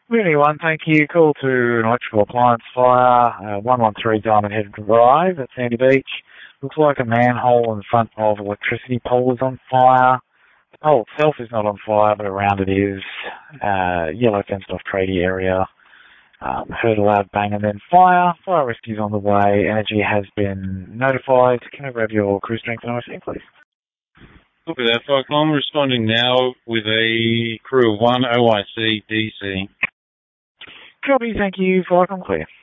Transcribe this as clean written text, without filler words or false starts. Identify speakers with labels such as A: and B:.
A: Really one, thank you. Call to an electrical appliance fire, 113 Diamond Head Drive at Sandy Beach. Looks like a manhole in front of electricity pole is on fire. The pole itself is not on fire, but around it is. Yellow fenced off tradie area. Heard a loud bang and then fire. Fire rescue's on the way. Energy has been notified. Can I grab your crew strength and OSC, please?
B: Copy that, Falcon. I'm responding now with a crew of 1 OIC DC.
A: Copy, thank you. Falcon clear.